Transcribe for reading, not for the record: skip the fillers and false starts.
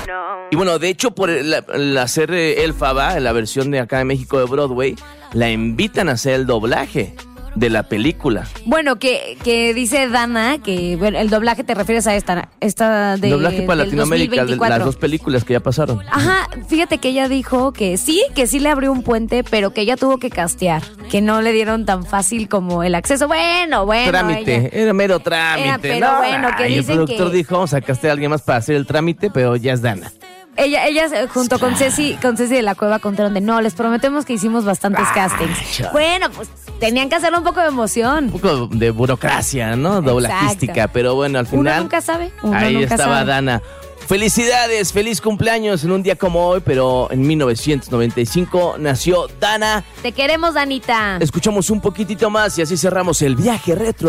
Y bueno, de hecho, por el hacer Elphaba, en la versión de acá de México de Broadway, la invitan a hacer el doblaje de la película. Bueno, que dice Dana que bueno, el doblaje te refieres a esta de doblaje para Latinoamérica, de las dos películas que ya pasaron. Ajá, fíjate que ella dijo que sí le abrió un puente, pero que ella tuvo que castear, que no le dieron tan fácil como el acceso. Bueno. Trámite, era mero trámite. Pero ¿no? Bueno, que dicen el productor dijo, vamos a castear a alguien más para hacer el trámite, pero ya es Dana. Ellas junto con Ceci de la Cueva contaron de no, les prometemos que hicimos bastantes castings. Bueno, pues tenían que hacerle un poco de emoción. Un poco de burocracia, ¿no? Doblajística, pero bueno, al final. Uno nunca sabe. Ahí estaba Dana. Felicidades, feliz cumpleaños en un día como hoy, pero en 1995 nació Dana. Te queremos, Danita. Escuchamos un poquitito más y así cerramos el viaje retro.